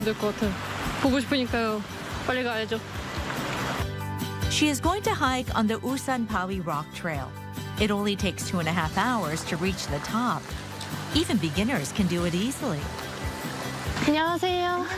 될 것 같아요. 보고 싶으니까요. 빨리 가야죠. She is going to hike on the Usanpawi Rock Trail. It only takes 2.5 hours to reach the top. Even beginners can do it easily. 안녕하세요.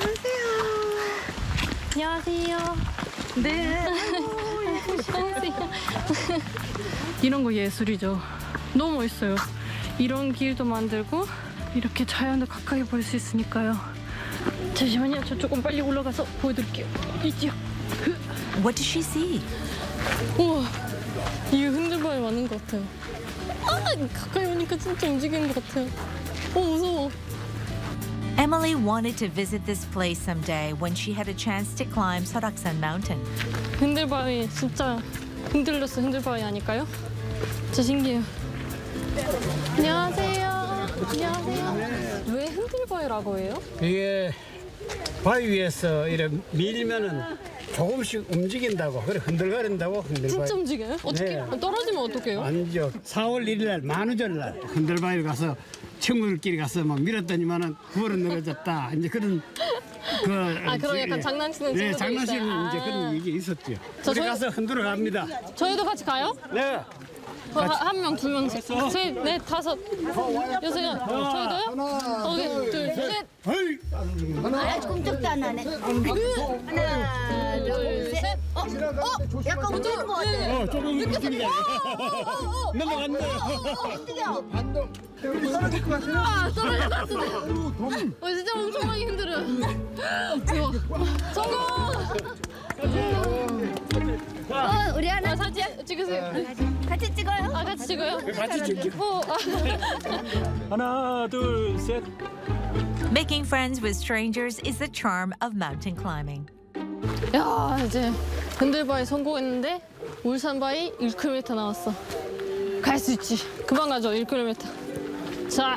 안녕하세요. 네. 안녕하세요. 이런 거 예술이죠. 너무 멋있어요. 이런 길도 만들고 이렇게 자연을 가까이 볼 수 있으니까요. 잠시만요. 저 조금 빨리 올라가서 보여드릴게요. 있지요. What does she see? 우와, 이게 흔들바위 많은 것 같아요. 가까이 오니까 진짜 움직이는 것 같아요. 무서워. Emily wanted to visit this place someday when she had a chance to climb Soraksan Mountain. 흔들바위 진짜 흔들렸어. 흔들바위 아닐까요? 진짜 신기해요. 안녕하세요. 안녕하세요. 왜 흔들바위라고 해요? 이게 바위 위에서 이렇게 밀면은 조금씩 움직인다고. 그래 흔들거린다고 흔들바위. 진짜 움직여요? 어떻게? 네. 떨어지면 어떡해요? 아니죠. 4월 1일 날 만우절날 흔들바위를 가서 친구들끼리 가서 막 밀었더니만은 9월은 늘어졌다. 이제 그런 그런 약간 장난치는 친구들 장난치는 있어요. 이제 그런 얘기 있었죠. 우리 저희- 가서 흔들어 갑니다. 저희도 같이 가요? 네. 한 명, 두 명, 셋, 넷, 다섯, 여섯, 저희도요? 오케이, 둘, 셋. 헤이. 꼼짝도 안 하네. 하나, 둘, 셋. 약간 움직이는 것 같아. 조금 움직이자. 넘어간다. 떨어질 것 같아. 떨어질 것 같은데. 진짜 엄청나게 흔들어요. 대박. 성공! 우리 하나 사진 찍으세요. 같이 찍어요. 같이 찍어요? 같이 찍죠. 하나, 둘, 셋. Making friends with strangers is the charm of mountain climbing. 야, 이제 흔들바위 성공했는데 울산바위 1km 나왔어. 갈 수 있지. 금방 가죠, 1km. 자.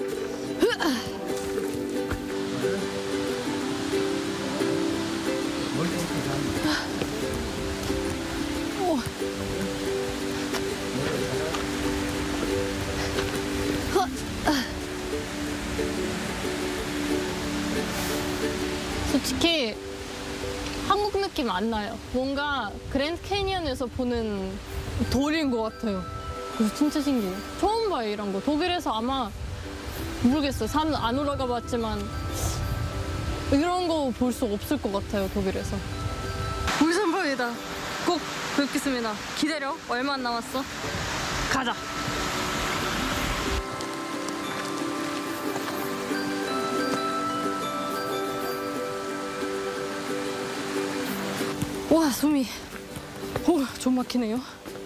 솔직히 한국 느낌 안 나요. 뭔가 그랜드 캐니언에서 보는 돌인 것 같아요. 그래서 진짜 신기해요. 처음 봐요, 이런 거. 독일에서 아마 모르겠어요. 산 안 올라가 봤지만 이런 거 볼 수 없을 것 같아요, 독일에서. 울산바위다. 꼭 뵙겠습니다. 기다려. 얼마 안 남았어. 가자. 와, 숨이 좀 막히네요.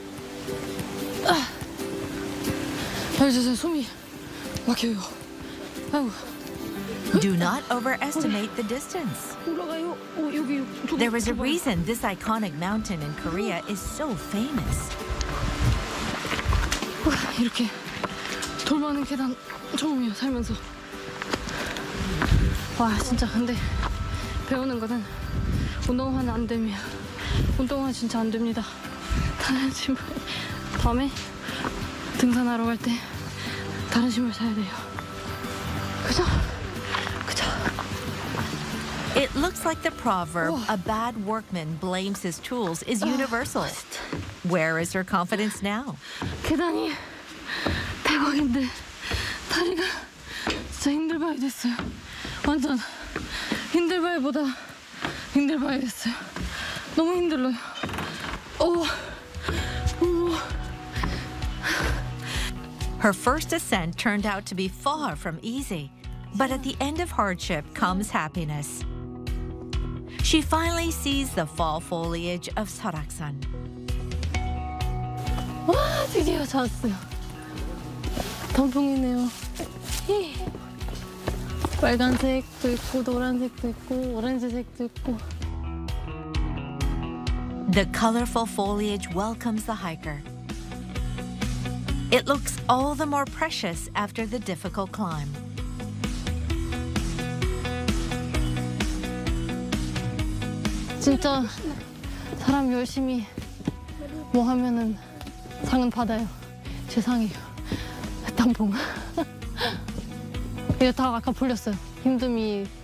진짜 숨이 막혀요. 아이고. Do not overestimate the distance. 올라가요. 여기. There is a reason this iconic mountain in Korea is so famous. 이렇게 돌 많은 계단 처음이에요, 살면서. 와, 진짜 근데 배우는 거는 운동화는 안 됩니다. 운동화 진짜 안 됩니다. 다른 신발, 다음에 등산하러 갈 때 다른 신발 사야 돼요. 그죠? It looks like the proverb, a bad workman blames his tools, is universal. Where is her confidence now? 계단이 대박인데 다리가 진짜 힘들바위 됐어요. 완전 힘들바위보다 힘들바위 됐어요. 너무 힘들어요. Her first ascent turned out to be far from easy, but at the end of hardship comes happiness. She finally sees the fall foliage of Soraksan. 와, 드디어 찾았어요. 단풍이네요. 빨간색도 있고 노란색도 있고 오렌지색도 있고. The colorful foliage welcomes the hiker. It looks all the more precious after the difficult climb. 진짜 사람 열심히 뭐 하면은 상은 받아요. 제 상이에요. 단풍. 이거 다 아까 풀렸어요. 힘듦이